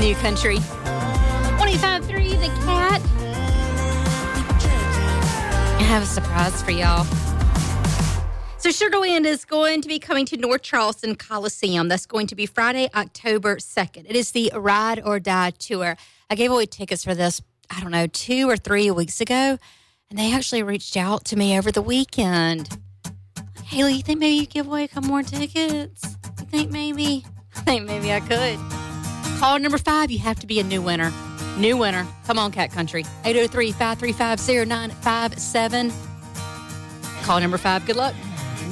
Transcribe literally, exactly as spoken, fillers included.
New Country. twenty-five point three, The Cat. I have a surprise for y'all. So Sugarland is going to be coming to North Charleston Coliseum. That's going to be Friday, October second. It is the Ride or Die Tour. I gave away tickets for this, I don't know, two or three weeks ago, and they actually reached out to me over the weekend. Haley, you think maybe you give away a couple more tickets? You think maybe? I think maybe I could. Call number five. You have to be a new winner. New winner. Come on, Cat Country. eight oh three, five three five, oh nine five seven. Call number five. Good luck.